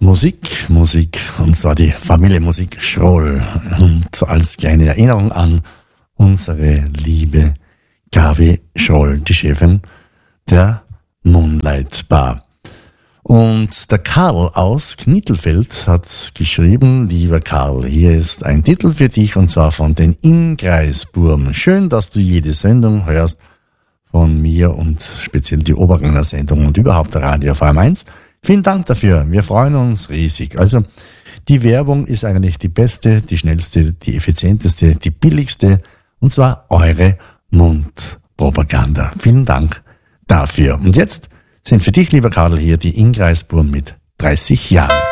Musik, und zwar die Familienmusik Schroll. Und als kleine Erinnerung an unsere liebe Gabi Schroll, die Chefin der Moonlight Bar. Und der Karl aus Knittelfeld hat geschrieben: Lieber Karl, hier ist ein Titel für dich, und zwar von den Ingreisburm. Schön, dass du jede Sendung hörst von mir und speziell die Obergänger Sendung und überhaupt der Radio FM1. Vielen Dank dafür. Wir freuen uns riesig. Also, die Werbung ist eigentlich die beste, die schnellste, die effizienteste, die billigste, und zwar eure Mundpropaganda. Vielen Dank dafür. Und jetzt sind für dich, lieber Karl, hier die Ingreisburm mit 30 Jahren.